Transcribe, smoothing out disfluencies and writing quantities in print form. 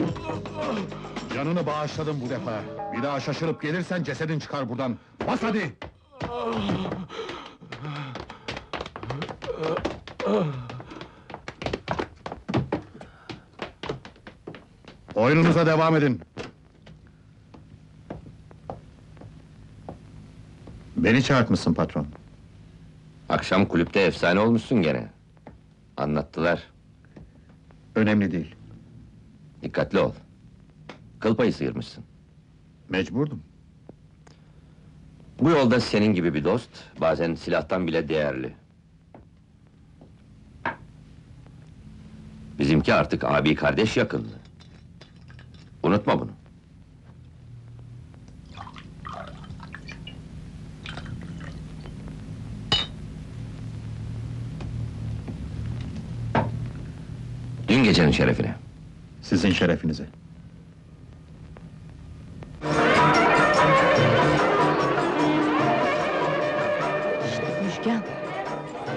Canını bağışladım bu defa. Bir daha şaşırıp gelirsen cesedin çıkar buradan. Bas hadi! Oyununuza devam edin. Beni çağırtmışsın patron. Akşam kulüpte efsane olmuşsun gene. Anlattılar. Önemli değil. Dikkatli ol. Kıl payı sıyırmışsın. Mecburdum. Bu yolda senin gibi bir dost, bazen silahtan bile değerli. Bizimki artık abi kardeş yakınlığı. Unutma bunu. Dün gecenin şerefine. Sizin şerefinize. İşte Müjgan.